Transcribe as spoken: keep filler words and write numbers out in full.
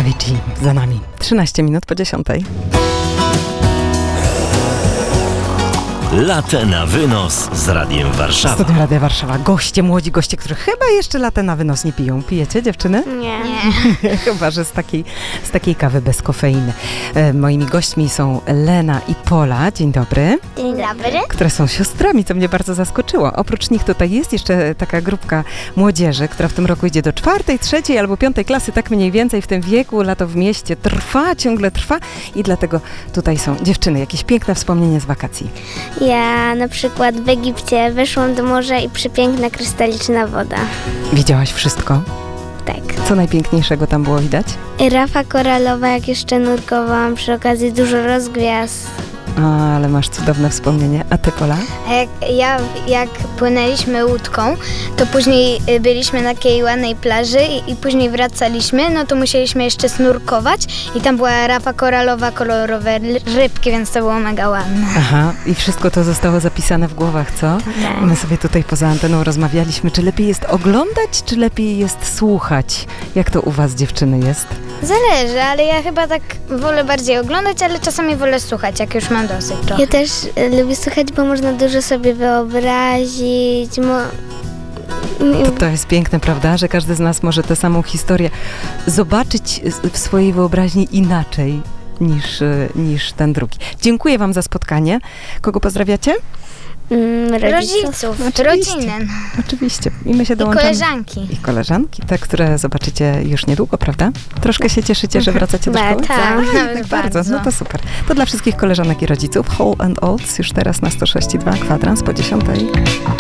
Avicii za nami. trzynaście minut po dziesiątej. Latę na wynos z Radiem Warszawa. Studio Radia Warszawa. Goście, młodzi goście, którzy chyba jeszcze latę na wynos nie piją. Pijecie, dziewczyny? Nie. Nie. Chyba, że z takiej, z takiej kawy bez kofeiny. E, moimi gośćmi są Lena i Pola. Dzień dobry. Dzień dobry. Które są siostrami, co mnie bardzo zaskoczyło. Oprócz nich tutaj jest jeszcze taka grupka młodzieży, która w tym roku idzie do czwartej, trzeciej albo piątej klasy, tak mniej więcej w tym wieku. Lato w mieście trwa, ciągle trwa i dlatego tutaj są dziewczyny. Jakieś piękne wspomnienie z wakacji. Ja na przykład w Egipcie weszłam do morza i przepiękna krystaliczna woda. Widziałaś wszystko? Tak. Co najpiękniejszego tam było widać? Rafa koralowa, jak jeszcze nurkowałam, przy okazji dużo rozgwiazd. A, ale masz cudowne wspomnienie. A ty, Pola? A jak, ja, jak płynęliśmy łódką, to później y, byliśmy na takiej ładnej plaży i, i później wracaliśmy, no to musieliśmy jeszcze snurkować i tam była rafa koralowa, kolorowe rybki, więc to było mega ładne. Aha, i wszystko to zostało zapisane w głowach, co? Tak. My sobie tutaj poza anteną rozmawialiśmy, czy lepiej jest oglądać, czy lepiej jest słuchać? Jak to u was, dziewczyny, jest? Zależy, ale ja chyba tak wolę bardziej oglądać, ale czasami wolę słuchać, jak już mam dosyć trochę. Ja też y, lubię słuchać, bo można dużo sobie wyobrazić. Mo- To, to jest piękne, prawda, że każdy z nas może tę samą historię zobaczyć w swojej wyobraźni inaczej niż, niż ten drugi. Dziękuję wam za spotkanie. Kogo pozdrawiacie? Mm, rodziców. Rodziców, Oczywiście. rodzinę Oczywiście. I my się i dołączamy. koleżanki. I koleżanki, te, które zobaczycie już niedługo, prawda? Troszkę się cieszycie, że wracacie do szkoły? Tak, nawet Bardzo, bardzo. no to super. To dla wszystkich koleżanek i rodziców. Hall and Oates już teraz na sto sześć i dwa, kwadrans po dziesiątej.